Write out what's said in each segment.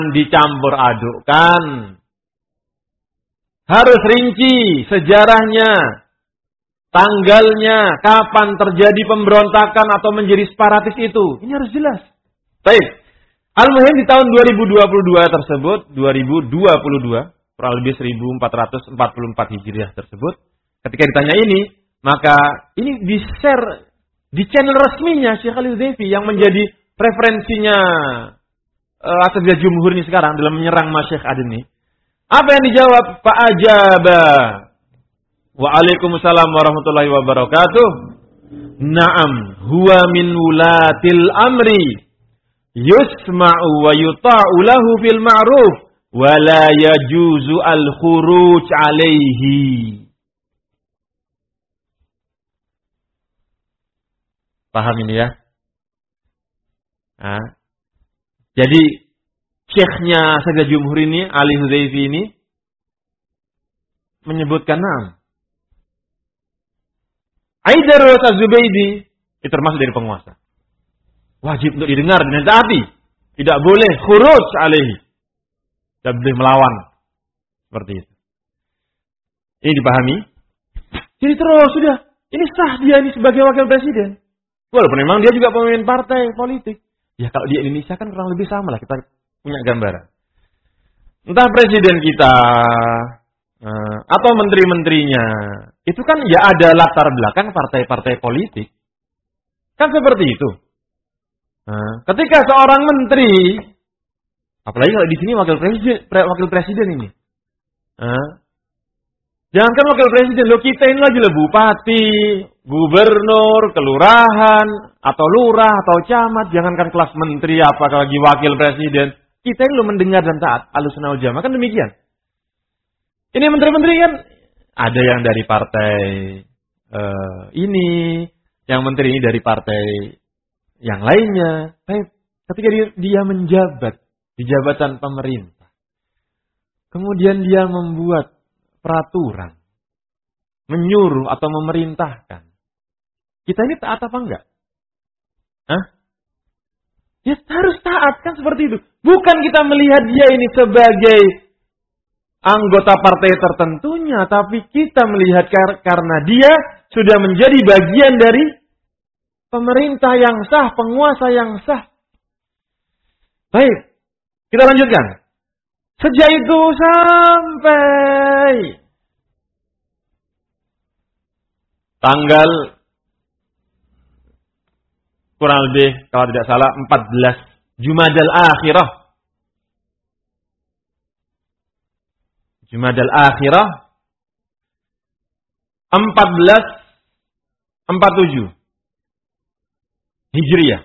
dicampur adukkan. Harus rinci sejarahnya, tanggalnya, kapan terjadi pemberontakan atau menjadi separatis itu. Ini harus jelas. Baik. Al-Muhim di tahun 2022 tersebut, 2022, kurang lebih 1444 Hijriah tersebut, ketika ditanya ini, maka ini di-share di channel resminya Syekh Al-Utsaimin yang menjadi referensinya Asatidzatul Jumhur ini sekarang dalam menyerang Masyaikh Aden ini. Apa yang dijawab? Fa ajaba. Waalaikumsalam warahmatullahi wabarakatuh. Naam, huwa min wulatil amri. Yusma'u wa yuta'u lahu fil ma'ruf wa la yajuzu al-khuruj alaihi. Paham ini ya? Nah, jadi syekhnya Asatidzatul Jumhur ini, Al-Utsaimin ini menyebutkan naam. Aidarus Az-Zubaydi itu termasuk dari penguasa. Wajib untuk didengar dan ditaati. Tidak boleh khuruj alaihi. Tidak boleh melawan. Seperti itu. Ini dipahami. Jadi terus sudah. Ini sah dia ini sebagai wakil presiden. Walaupun memang dia juga pemimpin partai politik. Ya kalau di Indonesia kan kurang lebih sama lah. Kita punya gambaran. Entah presiden kita. Atau menteri-menterinya. Itu kan ya ada latar belakang partai-partai politik. Kan seperti itu. Ketika seorang menteri, apalagi kalau di sini wakil presiden ini, jangankan wakil presiden, lo kita ini lagi bupati, gubernur, kelurahan, atau lurah, atau camat, jangankan kelas menteri, apalagi wakil presiden, kita ini lo mendengar dan taat. Ahlussunnah wal Jamaah kan demikian. Ini menteri-menteri kan ada yang dari partai ini, yang menteri ini dari partai yang lainnya. Ketika dia menjabat di jabatan pemerintah, kemudian dia membuat peraturan, menyuruh atau memerintahkan, kita ini taat apa enggak? Ya harus taat kan seperti itu. Bukan kita melihat dia ini sebagai anggota partai tertentunya, tapi kita melihat karena dia sudah menjadi bagian dari pemerintah yang sah, penguasa yang sah. Baik, kita lanjutkan. Sejak itu sampai tanggal kurang lebih kalau tidak salah 14 Jumadal Akhirah. Jumadal Akhirah 1447 Hijriah.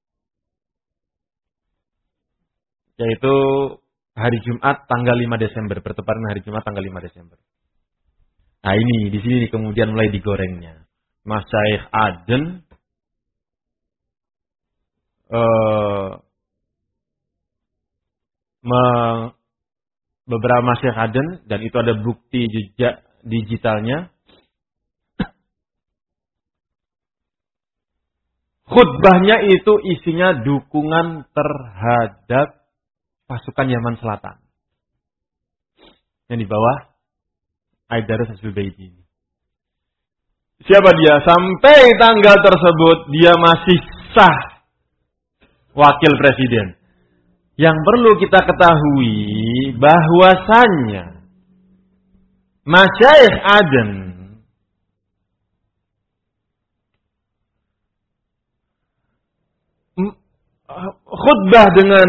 Yaitu hari Jumat tanggal 5 Desember, bertepatan hari Jumat tanggal 5 Desember. Nah ini di sini kemudian mulai digorengnya. Masyaikh Aden beberapa Masyaikh Aden, dan itu ada bukti jejak digitalnya. Khutbahnya itu isinya dukungan terhadap pasukan Yaman Selatan. Yang di bawah Aidarus Az-Zubaydi. Siapa dia? Sampai tanggal tersebut dia masih sah wakil presiden. Yang perlu kita ketahui bahwasannya Masyaikh Aden khutbah dengan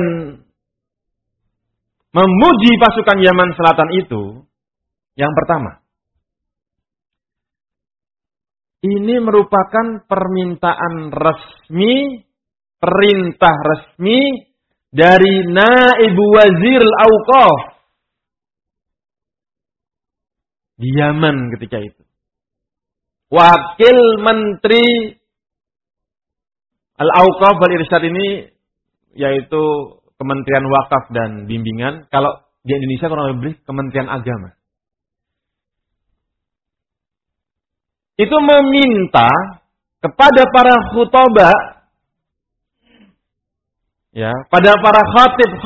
memuji pasukan Yaman Selatan itu, yang pertama, ini merupakan permintaan resmi, perintah resmi dari Naib Wazir Al-Awqaf di Yaman ketika itu. Wakil Menteri Al-Awqaf wal Irsyad ini yaitu Kementerian Wakaf dan Bimbingan. Kalau di Indonesia kurang lebih Kementerian Agama. Itu meminta kepada para khutbah, ya, pada para khatib